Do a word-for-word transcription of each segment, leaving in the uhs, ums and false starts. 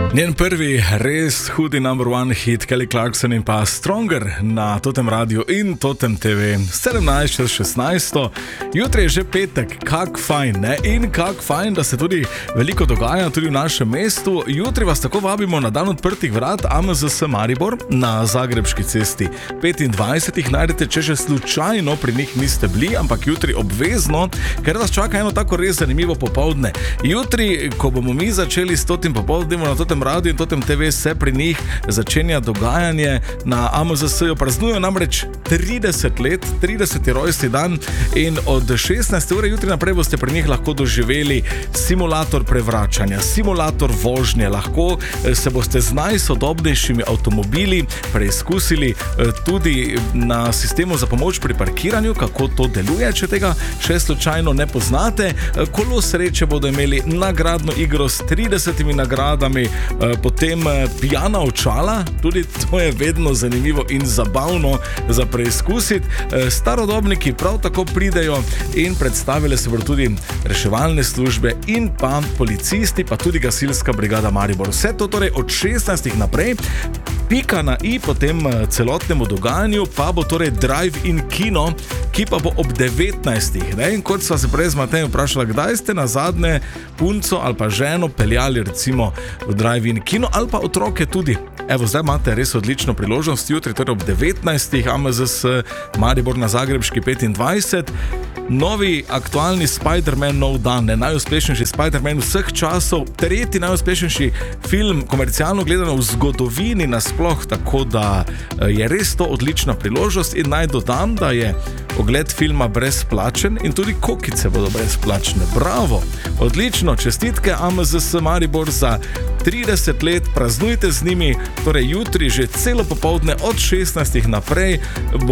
Njen prvi res hudi number one hit Kelly Clarkson in pa Stronger na Totem Radio in Totem T V. sedemnajst čez šestnajst. Jutri je že petek, kak fajn, ne? In kak fajn, da se tudi veliko dogaja tudi v našem mestu. Jutri vas tako vabimo na dan odprtih vrat A M Z S Maribor na Zagrebški cesti. petindvajset jih najdete, če že slučajno pri njih niste bili, ampak jutri obvezno, ker vas čaka eno tako res zanimivo popoldne. Jutri, ko bomo mi začeli s Totem popoldnevom na Totem Radio in Totem T V, se pri njih začenja dogajanje. Na A M Z S-ju praznujejo namreč trideset let, trideseti rojstni dan, in od šestnajste ure jutri naprej boste pri njih lahko doživeli simulator prevračanja, simulator vožnje, lahko se boste z najsodobnejšimi avtomobili preizkusili tudi na sistemu za pomoč pri parkiranju, kako to deluje, če tega še slučajno ne poznate. Kolo sreče bodo imeli, nagradno igro s tridesetimi nagradami, potem pijana očala, tudi to je vedno zanimivo in zabavno za preizkusiti. Starodobniki prav tako pridejo in predstavile se bodo tudi reševalne službe in pa policisti, pa tudi gasilska brigada Maribor. Vse to torej od šestnajstih naprej. Pika na i potem celotnemu dogajanju pa bo torej drive-in kino, ki pa bo ob devetnajstih. Ne? In kot sva se prej z Matejem vprašala, kdaj ste na zadnje punco ali pa ženo peljali recimo v drive-in kino ali pa otroke tudi. Evo, zdaj imate res odlično priložnost, jutri torej ob devetnajstih A M Z S Maribor na Zagrebški petindvajset. Novi aktualni Spider-Man nov dan, ne, najuspešnejši Spider-Man vseh časov, tretji najuspešnejši film komercialno gledano v zgodovini nasploh, tako da je res to odlična priložnost. In naj dodam, da je ogled filma brezplačen in tudi kokice bodo brezplačne. Bravo, odlično, čestitke A M Z S Maribor za trideset let, praznujte z njimi. Torej jutri že celo popoldne od šestnajstih naprej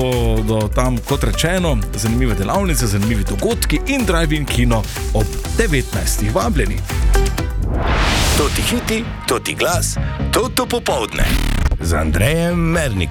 bodo tam, kot rečeno, zanimive delavnice, zanimivi dogodki in drive-in kino ob devetnajstih. Vabljeni. Toti hiti, toti glas, toto popoldne z Andrejem Mernikom.